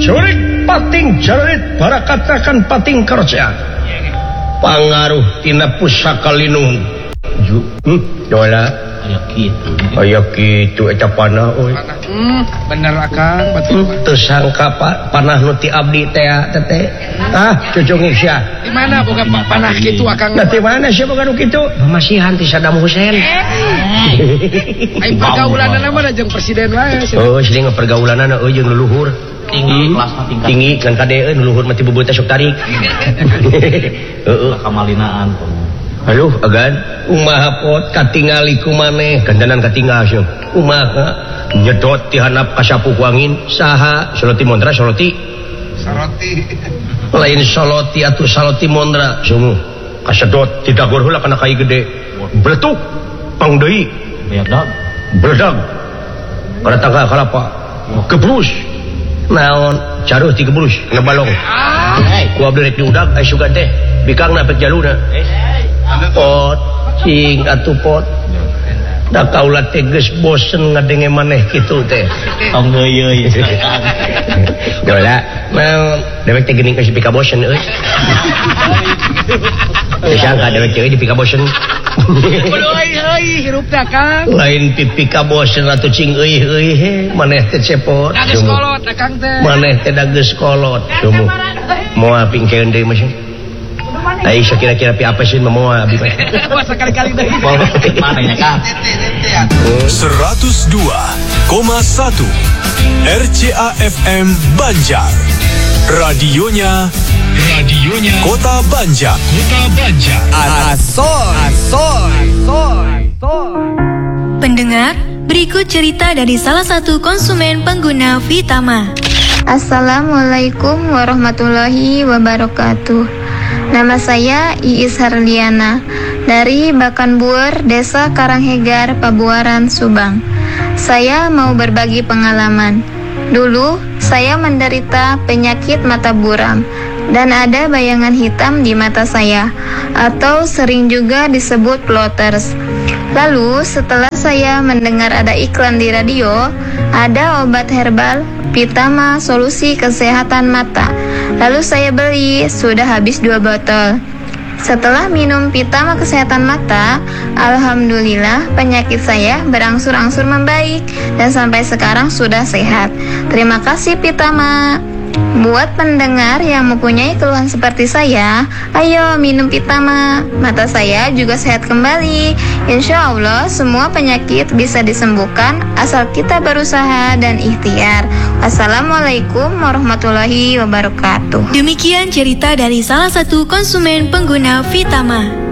Surik pating jarit barakatakan pating kerja. Pangaruh tina pusaka linung. Dola. Aya kitu eta panah euy. Bener Akang, betul. Teu sangka panah nu ti abdi teh teteh. Cucung sia. Di mana boga panah kitu Akang? Nah, di mana sih boga nu kitu? Mamasihan ti Saddam Hussein. Ai pergaulanna mah jeung presiden wae. Oh, sering pergaulanna euy jeung leluhur. Tinggi kelas mah tingkat. Tinggi kan kade leluhur mah ti beubeut sok tarik. Heeh. Kamalinaan. Aduh, agan umaha pot katingali ku maneh gandanan katinggal sieun. Umaha nyedot ti handap ka sapu ku angin saha Soloti Mondra Soloti. Lain Soloti atuh Saloti Mondra sungguh kasedot ti dagor heula kana kai gede. Bletuk pang deui. Bedak. Bledag. Kada tangga kalapa. Kebrus. Naon caruh ti kebrus ngabalong. Ku abdi rek diudag aya sugan teh bikangna pek jaluna. Pot cing atuh pot da kaula teh geus bosen ngadenge maneh kitu teh Tong deui dola naon dewek teh geuning kasih pika bosen euy sangka dewek teh dipika bosen Euy hirup teh Akang. lain pipika bosen atuh cing euy maneh teh cepot Geus kolot Akang teh. maneh teh da geus kolot sumuh moal pingkeun deui mah ai kira-kira pi apa sih memoa abi mah. Sekali-kali deui. Mana nya Kang? 102,1 RCA FM Banjar. Radionya Kota Banjar. Pendengar, berikut cerita dari salah satu konsumen pengguna Vitama. Assalamualaikum warahmatullahi wabarakatuh. Nama saya Iis Harliana dari Bakanbuer, Desa Karanghegar, Pabuaran, Subang. Saya mau berbagi pengalaman. Dulu saya menderita penyakit mata buram dan ada bayangan hitam di mata saya atau sering juga disebut floaters. Lalu setelah saya mendengar ada iklan di radio, ada obat herbal Vitama solusi kesehatan mata. Lalu saya beli, sudah habis 2 botol. Setelah minum Vitama kesehatan mata, alhamdulillah penyakit saya berangsur-angsur membaik dan sampai sekarang sudah sehat. Terima kasih Vitama. Buat pendengar yang mempunyai keluhan seperti saya, ayo minum Vitama. Mata saya juga sehat kembali. Insya Allah semua penyakit bisa disembuhkan asal kita berusaha dan ikhtiar. Assalamualaikum warahmatullahi wabarakatuh. Demikian cerita dari salah satu konsumen pengguna Vitama.